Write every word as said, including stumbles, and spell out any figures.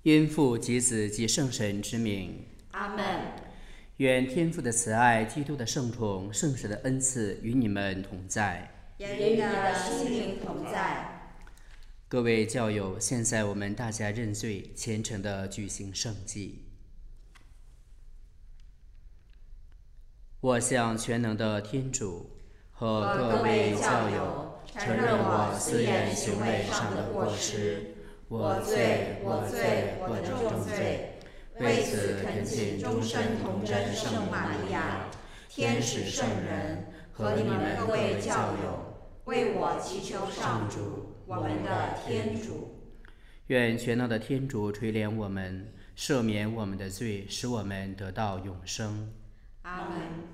因父及子及圣神之名， 阿们。 愿天父的慈爱、基督的圣宠、圣神的恩赐与你们同在， 也与你的心灵同在。 各位教友，现在我们大家认罪，虔诚地举行圣祭。我向全能的天主和各位教友承认我思言行为上的过失，我罪，我罪，我的重罪。为此恳请终身童真圣玛利亚、天使圣人和你们各位教友， 为我祈求上主，我们的天主。 愿全能的天主垂怜我们，赦免我们的罪，使我们得到永生。 阿们。